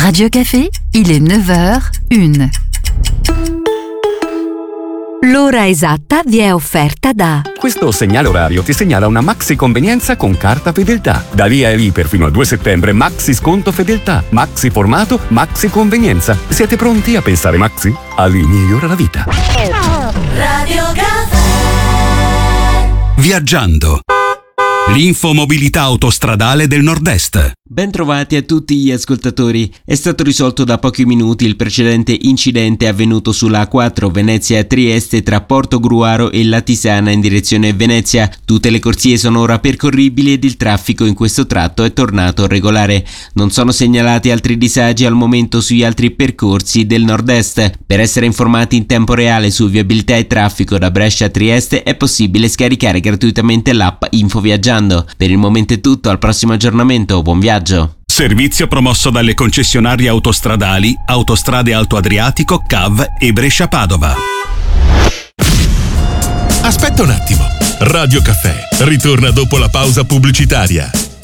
Radio Café, il est 9h01. L'ora esatta vi è offerta da... Questo segnale orario ti segnala una maxi convenienza con carta fedeltà. Da lì a lì per fino al 2 settembre maxi sconto fedeltà, maxi formato, maxi convenienza. Siete pronti a pensare maxi? A lì migliora la vita. Radio Café. Viaggiando. L'infomobilità autostradale del Nord-Est. Ben trovati a tutti gli ascoltatori. È stato risolto da pochi minuti il precedente incidente avvenuto sulla A4 Venezia-Trieste tra Portogruaro e Latisana in direzione Venezia. Tutte le corsie sono ora percorribili ed il traffico in questo tratto è tornato regolare. Non sono segnalati altri disagi al momento sugli altri percorsi del Nord-Est. Per essere informati in tempo reale su viabilità e traffico da Brescia a Trieste è possibile scaricare gratuitamente l'app Info Viaggiando. Per il momento è tutto, al prossimo aggiornamento, buon viaggio. Servizio promosso dalle concessionarie autostradali Autostrade Alto Adriatico, CAV e Brescia-Padova. Aspetta un attimo. Radio Café ritorna dopo la pausa pubblicitaria.